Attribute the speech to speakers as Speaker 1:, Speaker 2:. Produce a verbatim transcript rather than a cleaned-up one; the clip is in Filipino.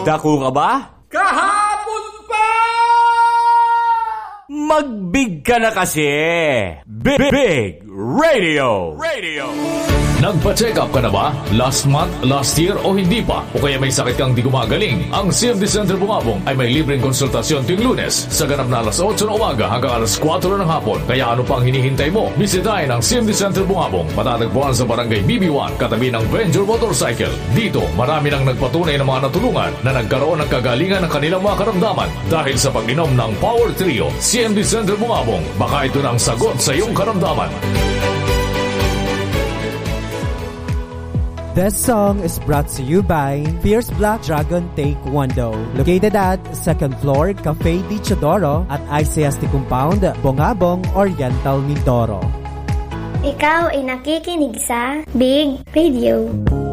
Speaker 1: Dako ka ba?
Speaker 2: Kahapon pa!
Speaker 1: Magbig ka na kasi. Big, Big Radio. Radio.
Speaker 3: Nagpa-check up ka na ba? Last month, last year o hindi pa? O kaya may sakit kang di gumagaling? Ang C M D Center Bungabong ay may libreng konsultasyon tuwing Lunes sa ganap na alas otso ng umaga hanggang alas kwatro ng hapon. Kaya ano pang hinihintay mo? Bisitahin ang C M D Center Bungabong. Matatagpuan sa Barangay B B one, katabi ng Venture Motorcycle. Dito, marami nang nagpatunay ng mga natulungan na nagkaroon ng kagalingan ng kanilang mga karamdaman dahil sa pag-inom ng Power Trio. C M D Center Bungabong. Baka ito na ang sagot sa iyong karamdaman.
Speaker 4: This song is brought to you by Fierce Black Dragon Taekwondo, located at second floor Cafe Di Chodoro at I C S T Compound, Bungabong, Oriental, Mindoro.
Speaker 5: Ikaw ay nakikinig sa Big Radio.